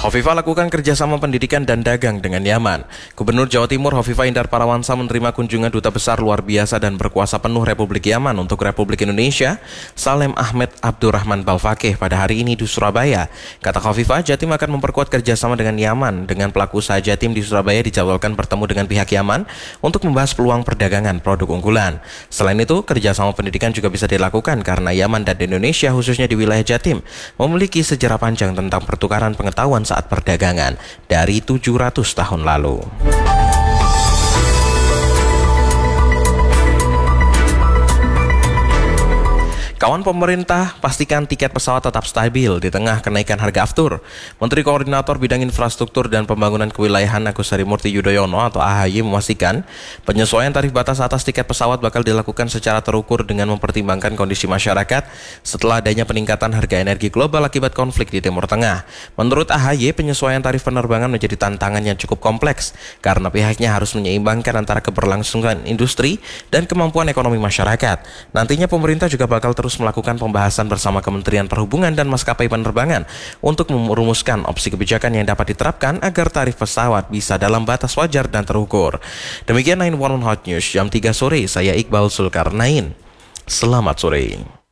Hovifah lakukan kerjasama pendidikan dan dagang dengan Yaman. Gubernur Jawa Timur Hovifah Indar Parawansa menerima kunjungan Duta Besar Luar Biasa dan Berkuasa Penuh Republik Yaman untuk Republik Indonesia, Salem Ahmed Abdurrahman Balfakih pada hari ini di Surabaya. Kata Hovifah, Jatim akan memperkuat kerjasama dengan Yaman. Dengan pelaku usaha Jatim di Surabaya dijadwalkan bertemu dengan pihak Yaman untuk membahas peluang perdagangan produk unggulan. Selain itu, kerjasama pendidikan juga bisa dilakukan karena Yaman dan Indonesia, khususnya di wilayah Jatim, memiliki sejarah panjang tentang pertukaran pengetahuan saat perdagangan dari 700 tahun lalu. Kawan pemerintah pastikan tiket pesawat tetap stabil di tengah kenaikan harga aftur. Menteri Koordinator Bidang Infrastruktur dan Pembangunan Kewilayahan Agus Harimurti Yudhoyono atau AHY memastikan penyesuaian tarif batas atas tiket pesawat bakal dilakukan secara terukur dengan mempertimbangkan kondisi masyarakat setelah adanya peningkatan harga energi global akibat konflik di Timur Tengah. Menurut AHY, penyesuaian tarif penerbangan menjadi tantangan yang cukup kompleks karena pihaknya harus menyeimbangkan antara keberlangsungan industri dan kemampuan ekonomi masyarakat. Nantinya pemerintah juga bakal terus melakukan pembahasan bersama Kementerian Perhubungan dan maskapai penerbangan untuk merumuskan opsi kebijakan yang dapat diterapkan agar tarif pesawat bisa dalam batas wajar dan terukur. Demikian 911 Hot News jam 3 sore, saya Iqbal Zulkarnain. Selamat sore.